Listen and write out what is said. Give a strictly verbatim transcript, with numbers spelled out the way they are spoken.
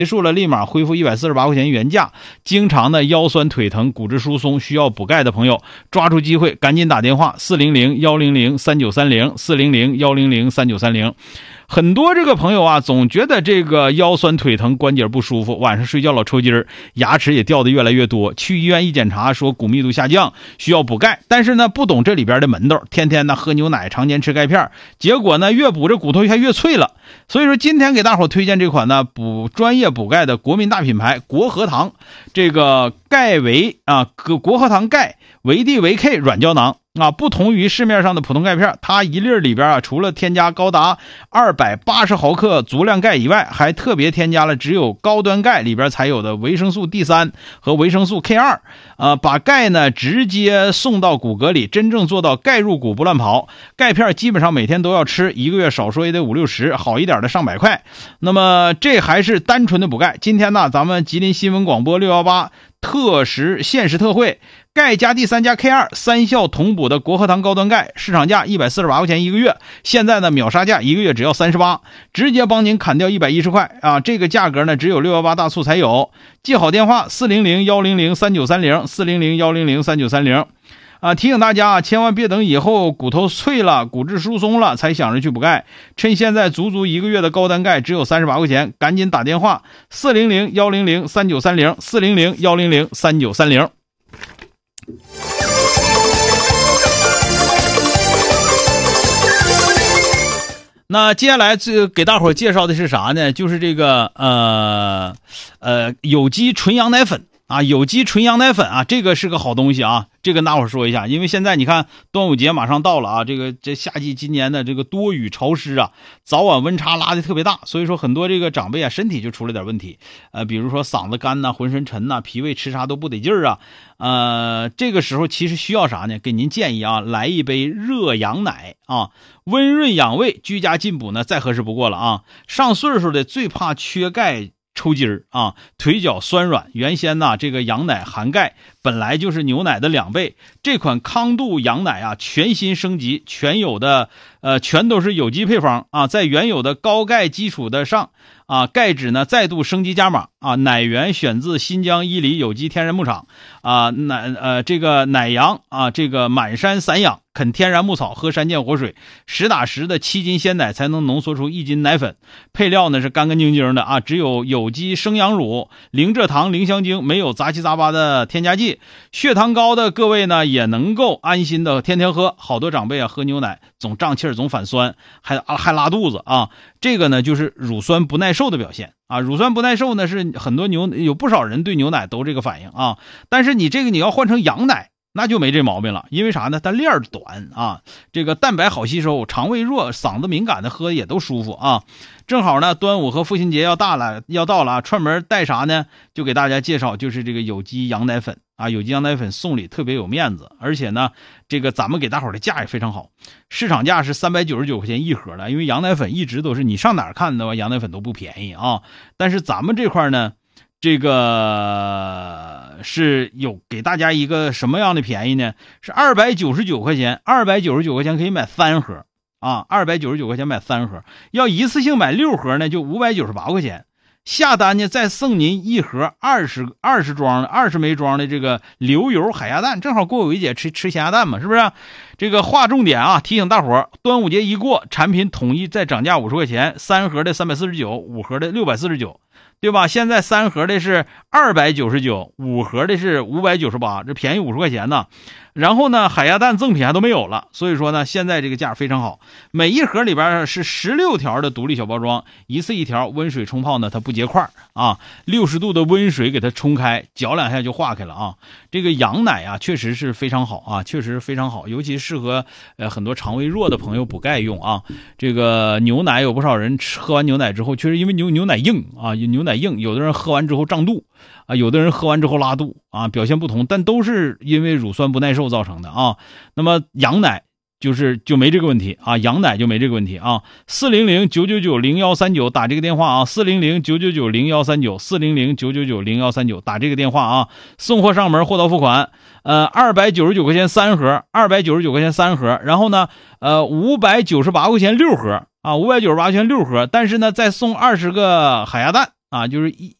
结束了立马恢复一百四十八块钱原价。经常的腰酸腿疼、骨质疏松需要补钙的朋友，抓住机会赶紧打电话四零零一零零三九三零 四零零一零零三九三零。很多这个朋友啊，总觉得这个腰酸腿疼、关节不舒服，晚上睡觉老抽筋儿，牙齿也掉的越来越多。去医院一检查，说骨密度下降，需要补钙。但是呢，不懂这里边的门道，天天呢喝牛奶，常年吃钙片，结果呢越补这骨头还越脆了。所以说，今天给大伙推荐这款呢补专业补钙的国民大品牌国和堂，这个钙维啊，国和堂钙维 D 维 K 软胶囊。啊，不同于市面上的普通钙片，它一粒里边啊，除了添加高达二百八十毫克足量钙以外，还特别添加了只有高端钙里边才有的维生素 D 三 和维生素 K 二，呃，把钙呢直接送到骨骼里，真正做到钙入骨不乱跑。钙片基本上每天都要吃，一个月少说也得五六十，好一点的上百块。那么这还是单纯的补钙。今天呢，咱们吉林新闻广播六一八特时限时特惠，钙加 D 三 加 K 二 三效同补的国和堂高端钙，市场价一百四十八块钱一个月，现在呢秒杀价一个月只要三十八，直接帮您砍掉一百一十块啊！这个价格呢只有六一八大促才有。记好电话四零零一零零三九三零 四零零一零零三九三零。啊，提醒大家啊，千万别等以后骨头脆了、骨质疏松了才想着去补钙，趁现在足足一个月的高单钙只有三十八块钱，赶紧打电话四零零一零零三九三零 四零零一零零三九三零。那接下来这给大伙儿介绍的是啥呢？就是这个呃呃有机纯羊奶粉啊，有机纯羊奶粉啊，这个是个好东西啊。这跟大伙儿说一下，因为现在你看端午节马上到了啊，这个这夏季今年的这个多雨潮湿啊，早晚温差拉的特别大，所以说很多这个长辈啊身体就出了点问题，呃，比如说嗓子干呐、浑身沉呐、脾胃吃啥都不得劲儿啊，呃，这个时候其实需要啥呢？给您建议啊，来一杯热羊奶啊，温润养胃，居家进补呢再合适不过了啊。上岁数的最怕缺钙。抽筋儿啊，腿脚酸软。原先呢，这个羊奶含钙本来就是牛奶的两倍。这款康度羊奶啊，全新升级，全有的呃，全都是有机配方啊，在原有的高钙基础的上啊，钙质呢再度升级加码啊。奶源选自新疆伊犁有机天然牧场啊，奶呃这个奶羊啊，这个满山散养。啃天然牧草，喝山涧活水，实打实的七斤鲜奶才能浓缩出一斤奶粉。配料呢是干干净净的啊，只有有机生羊乳、零蔗糖、零香精，没有杂七杂八的添加剂。血糖高的各位呢也能够安心的天天喝。好多长辈啊喝牛奶总胀气儿，总反酸，还还拉肚子啊。这个呢就是乳酸不耐受的表现啊。乳酸不耐受呢是很多牛有不少人对牛奶都这个反应啊。但是你这个你要换成羊奶。那就没这毛病了，因为啥呢？它链儿短啊，这个蛋白好吸收，肠胃弱、嗓子敏感的喝也都舒服啊。正好呢，端午和父亲节要大了，要到了啊，串门带啥呢？就给大家介绍，就是这个有机羊奶粉啊，有机羊奶粉送礼特别有面子，而且呢，这个咱们给大伙儿的价也非常好，市场价是三百九十九块钱一盒的，因为羊奶粉一直都是你上哪儿看的话，羊奶粉都不便宜啊。但是咱们这块呢。这个是有给大家一个什么样的便宜呢？是二百九十九块钱，二百九十九块钱可以买三盒啊，二百九十九块钱买三盒，要一次性买六盒呢，就五百九十八块钱。下单呢，再送您一盒二十二十装的二十枚装的这个流油海鸭蛋，正好过伟姐吃吃咸鸭蛋嘛，是不是？这个划重点啊，提醒大伙儿，端午节一过，产品统一再涨价五十块钱，三盒的三百四十九，五盒的六百四十九。对吧？现在三盒的是二百九十九，五盒的是五百九十八，这便宜五十块钱呢。然后呢，海鸭蛋赠品还都没有了，所以说呢，现在这个价非常好。每一盒里边是十六条的独立小包装，一次一条，温水冲泡呢，它不结块啊，六十度的温水给它冲开，搅两下就化开了啊。这个羊奶啊，确实是非常好啊，确实非常好，尤其适合呃很多肠胃弱的朋友补钙用啊。这个牛奶有不少人吃喝完牛奶之后，确实因为牛牛奶硬啊，牛奶硬，有的人喝完之后胀肚啊，有的人喝完之后拉肚啊，表现不同，但都是因为乳酸不耐受造成的啊。那么羊奶就是就没这个问题啊，羊奶就没这个问题啊。四零零九九九零幺三九打这个电话啊，四零零九九九零幺三九，四零零九九九零幺三九打这个电话啊。送货上门，货到付款。呃，二百九十九块钱三盒，二百九十九块钱三盒，然后呢，呃，五百九十八块钱六盒啊，五百九十八块钱六盒，但是呢，再送二十个海鸭蛋啊，就是一